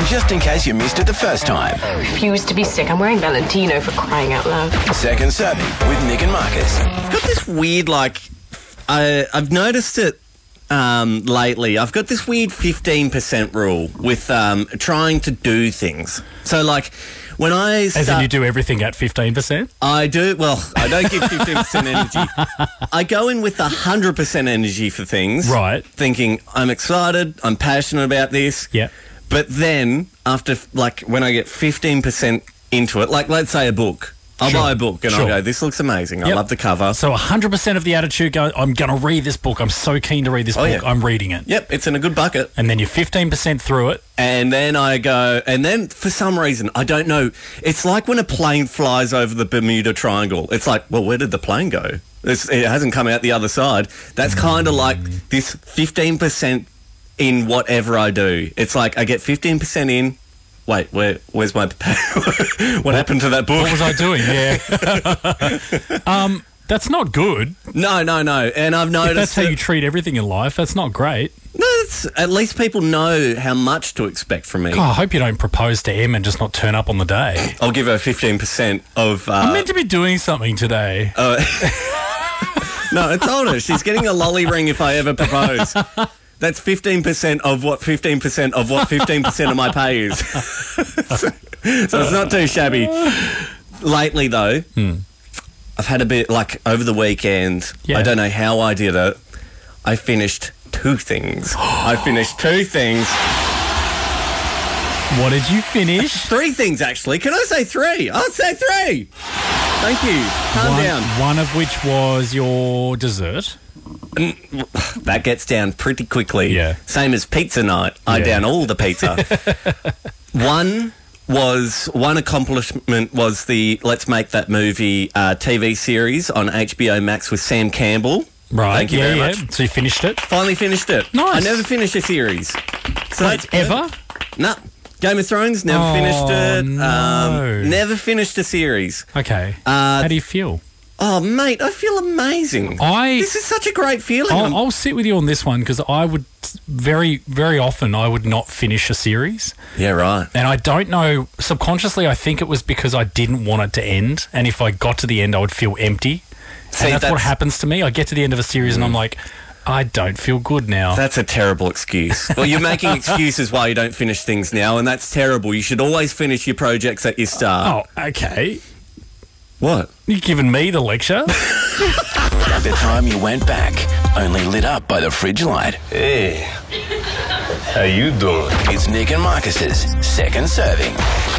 just in case you missed it the first time. Refuse to be sick. I'm wearing Valentino for crying out loud. Second Serving with Nick and Marcus. I've got this weird, I've noticed it lately. I've got this weird 15% rule with trying to do things. So, when I start... As in you do everything at 15%? I do. Well, I don't give 15% energy. I go in with 100% energy for things. Right. Thinking, I'm excited, I'm passionate about this. Yeah. But then, after, when I get 15% into it, let's say a book. I'll buy a book and I'll go, this looks amazing. I love the cover. So 100% of the attitude go, I'm going to read this book. I'm so keen to read this book. Yeah. I'm reading it. Yep, it's in a good bucket. And then you're 15% through it. And then I go, and then for some reason, I don't know, it's like when a plane flies over the Bermuda Triangle. It's like, well, where did the plane go? It hasn't come out the other side. That's kind of like this 15% in whatever I do. It's like I get 15% in. Wait, where's my... what happened to that book? What was I doing? Yeah. That's not good. No. And I've noticed... If that's how you treat everything in life, that's not great. No, at least people know how much to expect from me. God, I hope you don't propose to Em and just not turn up on the day. I'll give her 15% of... I'm meant to be doing something today. No, I told her. She's getting a lolly ring if I ever propose. That's 15% of what 15% of what 15% of my pay is. So it's not too shabby. Lately, though, I've had a bit, over the weekend, I don't know how I did it, I finished 2 things. I finished 2 things. What did you finish? 3 things, actually. Can I say 3? I'll say 3. Thank you. Calm down. One of which was your dessert. That gets down pretty quickly. Yeah. Same as pizza night. I down all the pizza. One accomplishment was the Let's Make That Movie TV series on HBO Max with Sam Campbell. Right. Thank you very much. So you finished it? Finally finished it. Nice. I never finished a series. So Wait, ever? No. Game of Thrones, never finished it. No. Never finished a series. Okay. How do you feel? Oh, mate, I feel amazing. This is such a great feeling. I'll sit with you on this one because I would very, very often I would not finish a series. Yeah, right. And I don't know, subconsciously I think it was because I didn't want it to end. And if I got to the end, I would feel empty. See, and that's what happens to me. I get to the end of a series and I'm like, I don't feel good now. That's a terrible excuse. Well, you're making excuses why you don't finish things now, and that's terrible. You should always finish your projects at your start. Oh, okay. What? You're giving me the lecture? At the time you went back, only lit up by the fridge light. Hey, how you doing? It's Nick and Marcus's Second Serving.